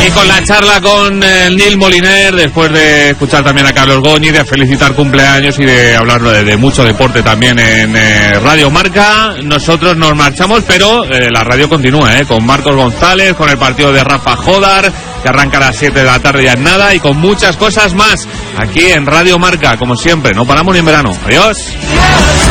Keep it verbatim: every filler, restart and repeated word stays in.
Y con la charla con el Nil Moliner, después de escuchar también a Carlos Goñi, de felicitar cumpleaños y de hablar de, de mucho deporte también en eh, Radio Marca, nosotros nos marchamos, pero eh, la radio continúa, eh, con Marcos González, con el partido de Rafa Jodar, que arranca a las siete de la tarde ya en nada, y con muchas cosas más, aquí en Radio Marca, como siempre, no paramos ni en verano. Adiós.